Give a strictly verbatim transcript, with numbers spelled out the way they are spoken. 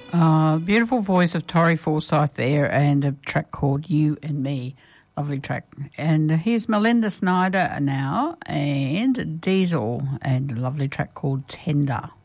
Uh, beautiful voice of Tori Forsyth there, and a track called You and Me. Lovely track. And here's Melinda Snyder now and Diesel, and a lovely track called Tender.